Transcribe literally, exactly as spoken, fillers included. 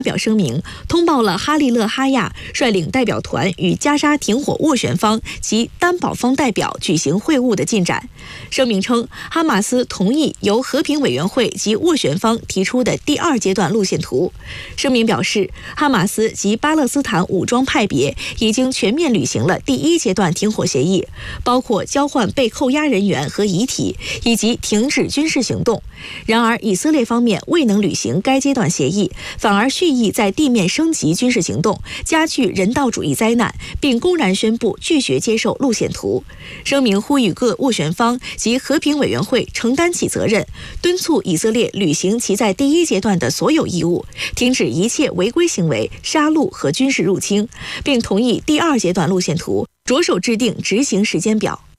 表声明，通报了哈利勒哈亚率领代表团与加沙停火斡旋方及担保方代表举行会晤的进展。声明称，哈马斯同意由和平委员会及斡旋方提出的第二阶段路线图。声明表示，哈马斯及巴勒斯坦武装派别已经全面履行了第一阶段停火协议，包括交换被扣押人员和遗体，以及停止军事行动。然而，以色列方面未能履行该阶段协议，反而蓄意在地面升级军事行动，加剧人道主义灾难，并公然宣布拒绝接受路线图。声明呼吁各斡旋方及和平委员会承担起责任，敦促以色列履行其在第一阶段的所有义务，停止一切违规行为、杀戮和军事入侵，并同意第二阶段路线图，着手制定执行时间表。